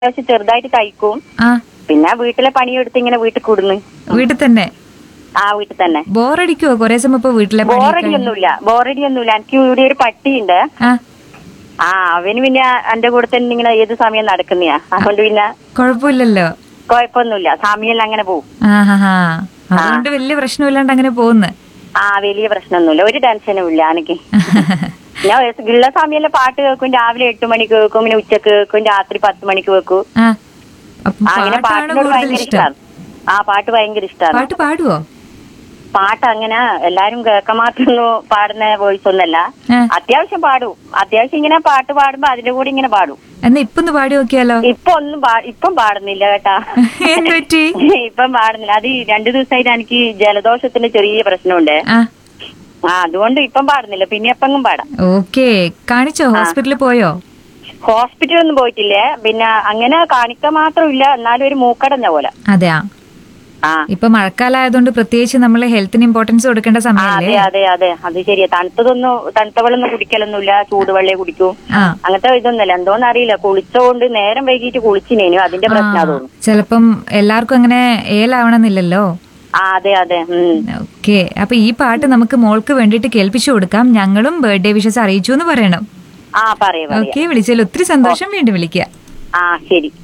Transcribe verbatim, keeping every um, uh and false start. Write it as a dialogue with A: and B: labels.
A: അത്യാവശ്യം ചെറുതായിട്ട് തയ്ക്കും.
B: ആ
A: പിന്നെ വീട്ടിലെ പണിയെടുത്ത് ഇങ്ങനെ വീട്ടിൽ കൂടുന്നു.
B: വീട്ടിൽ തന്നെ
A: ആ വീട്ടിൽ തന്നെ.
B: ബോറടിക്കുവോ കൊറേ സമയം ഇപ്പൊ വീട്ടിലെ പണിയൊക്കെ
A: ബോറടി ഒന്നുമില്ല, ബോറടി ഒന്നുമില്ല. എനിക്ക് ഇവിടെ ഒരു പട്ടിയുണ്ട്.
B: ആ
A: ആ അവന് പിന്നെ എന്റെ കൂടെ തന്നെ ഇങ്ങനെ ഏത് സമയം നടക്കുന്നയാ. അതുകൊണ്ട് പിന്നെ
B: കൊഴപ്പില്ലല്ലോ.
A: കുഴപ്പമൊന്നുമില്ല, സമയം അങ്ങനെ പോകും.
B: ആ ഹാ ഹാ അതുകൊണ്ട് വലിയ പ്രശ്നമില്ലാണ്ട് അങ്ങനെ പോകുന്നു.
A: ആ വലിയ പ്രശ്നമൊന്നുമില്ല, ഒരു ടെൻഷനും ഇല്ല എനിക്ക്. ഞാൻ ഉള്ള സമയമെല്ലാം പാട്ട് കേൾക്കും. രാവിലെ എട്ട് മണിക്ക് കേൾക്കും, പിന്നെ ഉച്ചക്ക് കേൾക്കും, രാത്രി പത്ത് മണിക്ക് വെക്കും.
B: ആ അപ്പം
A: അങ്ങനെ
B: പാട്ടാണ്
A: പാട്ടിനോട്
B: കൂടുതൽ
A: ഭയങ്കര
B: ഇഷ്ടം.
A: ഇഷ്ടമാണ്. ആ പാട്ട് ഭയങ്കര ഇഷ്ടമാണ്.
B: പാട്ട് പാടുവോ?
A: പാട്ട് അങ്ങനെ എല്ലാരും കേൾക്കാൻ മാത്രമൊന്നും പാടുന്ന വോയിസ് ഒന്നല്ല.
B: ആ.
A: അത്യാവശ്യം പാടും. അത്യാവശ്യം ഇങ്ങനെ പാട്ട് പാടുമ്പോ അതിന്റെ കൂടെ ഇങ്ങനെ പാടും.
B: എന്നാ ഇപ്പൊ ഒന്ന് പാടി നോക്കിയാലോ?
A: ഇപ്പൊ ഒന്നും പാ- ഇപ്പം പാടുന്നില്ല കേട്ടാ.
B: എന്ത് പറ്റി?
A: ഇപ്പം പാടുന്നില്ല. അത് ഈ രണ്ടു ദിവസമായിട്ട് എനിക്ക് ജലദോഷത്തിന്റെ ചെറിയ പ്രശ്നമുണ്ട്.
B: ആ
A: ആ അതുകൊണ്ട് ഇപ്പം പാടുന്നില്ല, പിന്നെ എപ്പെങ്കിലും പാടാം.
B: ഓക്കെ. കാണിച്ചോ? ഹോസ്പിറ്റലിൽ പോയോ?
A: ഹോസ്പിറ്റലൊന്നും പോയിട്ടില്ലേ. പിന്നെ അങ്ങനെ കാണിക്കാൻ മാത്രമില്ല, എന്നാലും ഒരു മൂക്കടഞ്ഞ പോലെ.
B: അതെയാ.
A: ആ
B: ഇപ്പൊ മഴക്കാലമായതുകൊണ്ട് പ്രത്യേകിച്ച് നമ്മള് ഹെൽത്തിന് ഇമ്പോർട്ടൻസ് കൊടുക്കേണ്ട
A: ആ,
B: സമയമല്ലേ?
A: അതെ അതെ അതെ അത് ശരിയാ. തണുത്തതൊന്നും തണുത്ത വെള്ളമൊന്നും കുടിക്കലൊന്നുമില്ല, ചൂടുവെള്ളേ കുടിക്കും.
B: ആ
A: അങ്ങനത്തെ ഇതൊന്നുമില്ല. എന്തോന്ന് അറിയില്ല, കുളിച്ചോണ്ട് നേരം വൈകിട്ട് കുളിച്ചിനേനു, അതിന്റെ പ്രശ്നം തോന്നുന്നു.
B: ചിലപ്പം എല്ലാവർക്കും അങ്ങനെ ഏലാവണമെന്നില്ലല്ലോ.
A: ആ അതെ അതെ. ഉം
B: ഓക്കെ. അപ്പൊ ഈ പാട്ട് നമുക്ക് മോൾക്ക് വേണ്ടിയിട്ട് കേൾപ്പിച്ചു കൊടുക്കാം. ഞങ്ങളും ബർത്ത്ഡേ വിഷസ് അറിയിച്ചു എന്ന് പറയണം.
A: ആ പറയാ പറയാ.
B: ഓക്കെ. വിളിച്ചതിൽ ഒത്തിരി സന്തോഷം. വീണ്ടും വിളിക്കുക.
A: ആ ശരി.